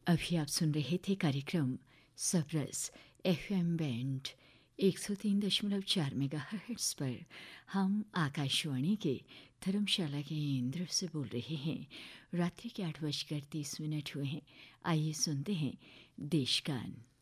अभी आप सुन रहे थे कार्यक्रम सबरस एफएम बैंड 103.4 मेगाहर्ट्ज पर। हम आकाशवाणी के धर्मशाला के केंद्र से बोल रहे हैं। रात्रि के 8:30 हुए हैं। आइए सुनते हैं देशगान।